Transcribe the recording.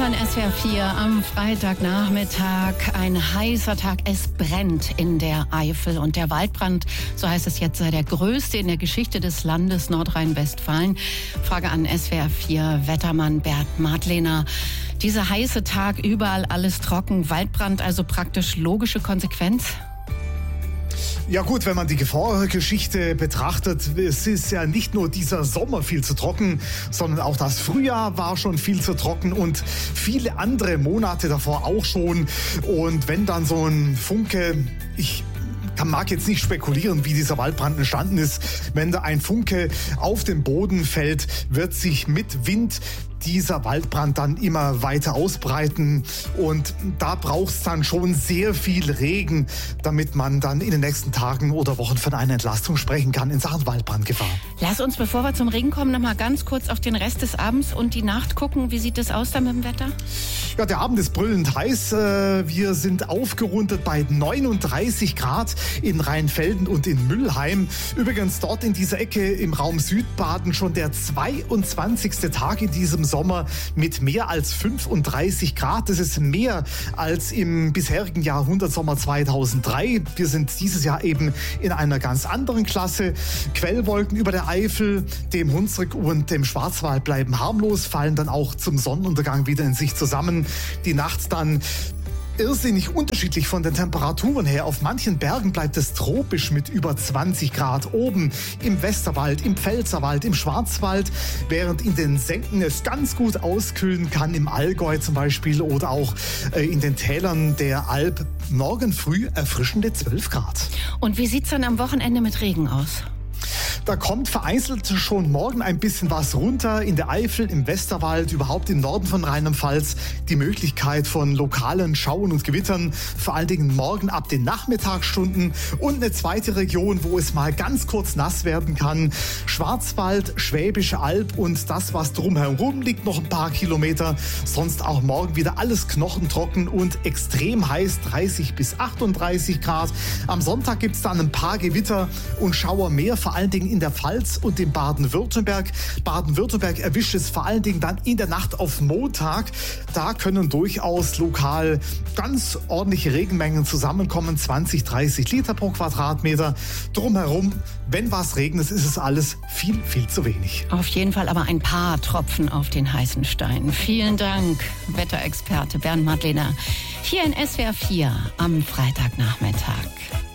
hören SWR 4 am Freitagnachmittag. Ein heißer Tag. Es brennt in der Eifel. Und der Waldbrand, so heißt es jetzt, sei der größte in der Geschichte des Landes Nordrhein-Westfalen. Frage an SWR 4 Wettermann Bert Madlener. Dieser heiße Tag, überall alles trocken. Waldbrand, also praktisch logische Konsequenz? Ja gut, wenn man die Vorgeschichte betrachtet, es ist ja nicht nur dieser Sommer viel zu trocken, sondern auch das Frühjahr war schon viel zu trocken und viele andere Monate davor auch schon. Und wenn dann so ein Funke, ich mag jetzt nicht spekulieren, wie dieser Waldbrand entstanden ist, wenn da ein Funke auf den Boden fällt, wird sich mit Wind dieser Waldbrand dann immer weiter ausbreiten und da braucht es dann schon sehr viel Regen, damit man dann in den nächsten Tagen oder Wochen von einer Entlastung sprechen kann in Sachen Waldbrandgefahr. Lass uns, bevor wir zum Regen kommen, noch mal ganz kurz auf den Rest des Abends und die Nacht gucken. Wie sieht es aus da mit dem Wetter? Ja, der Abend ist brüllend heiß. Wir sind aufgerundet bei 39 Grad in Rheinfelden und in Müllheim. Übrigens dort in dieser Ecke im Raum Südbaden schon der 22. Tag in diesem Sommer mit mehr als 35 Grad. Das ist mehr als im bisherigen Jahrhundertsommer 2003. Wir sind dieses Jahr eben in einer ganz anderen Klasse. Quellwolken über der Eifel, dem Hunsrück und dem Schwarzwald bleiben harmlos, fallen dann auch zum Sonnenuntergang wieder in sich zusammen. Die Nacht dann irrsinnig unterschiedlich von den Temperaturen her. Auf manchen Bergen bleibt es tropisch mit über 20 Grad. Oben im Westerwald, im Pfälzerwald, im Schwarzwald, während in den Senken es ganz gut auskühlen kann, im Allgäu zum Beispiel oder auch in den Tälern der Alp. Morgen früh erfrischende 12 Grad. Und wie sieht's dann am Wochenende mit Regen aus? Da kommt vereinzelt schon morgen ein bisschen was runter. In der Eifel, im Westerwald, überhaupt im Norden von Rheinland-Pfalz die Möglichkeit von lokalen Schauern und Gewittern. Vor allen Dingen morgen ab den Nachmittagsstunden. Und eine zweite Region, wo es mal ganz kurz nass werden kann. Schwarzwald, Schwäbische Alb und das, was drumherum liegt, noch ein paar Kilometer. Sonst auch morgen wieder alles knochentrocken und extrem heiß, 30 bis 38 Grad. Am Sonntag gibt es dann ein paar Gewitter und Schauer mehr, vor allen Dingen in der Pfalz und in Baden-Württemberg. Baden-Württemberg erwischt es vor allen Dingen dann in der Nacht auf Montag. Da können durchaus lokal ganz ordentliche Regenmengen zusammenkommen. 20, 30 Liter pro Quadratmeter. Drumherum, wenn was regnet, ist es alles viel, viel zu wenig. Auf jeden Fall aber ein paar Tropfen auf den heißen Stein. Vielen Dank, Wetterexperte Bernd Madlener. Hier in SWR 4 am Freitagnachmittag.